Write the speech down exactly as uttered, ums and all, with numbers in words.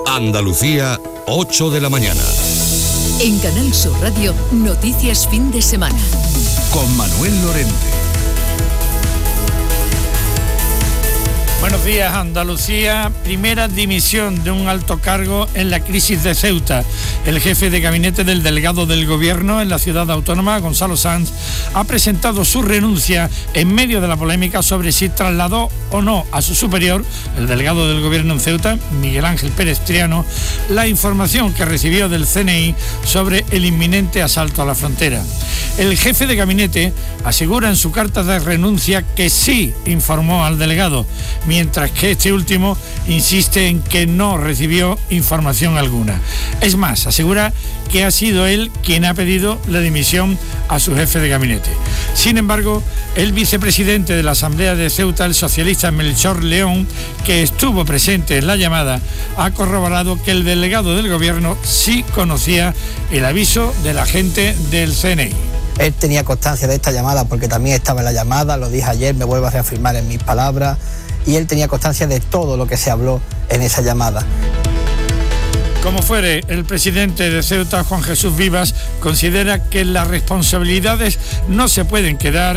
Andalucía, ocho de la mañana. En Canal Sur Radio, Noticias Fin de Semana. Con Manuel Lorente. Buenos días, Andalucía. Primera dimisión de un alto cargo en la crisis de Ceuta. El jefe de gabinete del delegado del Gobierno en la ciudad autónoma, Gonzalo Sanz, ha presentado su renuncia en medio de la polémica sobre si trasladó o no a su superior, el delegado del Gobierno en Ceuta, Miguel Ángel Pérez Triano, la información que recibió del C N I sobre el inminente asalto a la frontera. El jefe de gabinete asegura en su carta de renuncia que sí informó al delegado, mientras que este último insiste en que no recibió información alguna. Es más, asegura que ha sido él quien ha pedido la dimisión a su jefe de gabinete. Sin embargo, el vicepresidente de la Asamblea de Ceuta, el socialista Melchor León, que estuvo presente en la llamada, ha corroborado que el delegado del Gobierno sí conocía el aviso del agente del C N I. Él tenía constancia de esta llamada porque también estaba en la llamada, lo dije ayer, me vuelvo a reafirmar en mis palabras, y él tenía constancia de todo lo que se habló en esa llamada. Como fuere, el presidente de Ceuta, Juan Jesús Vivas, considera que las responsabilidades no se pueden quedar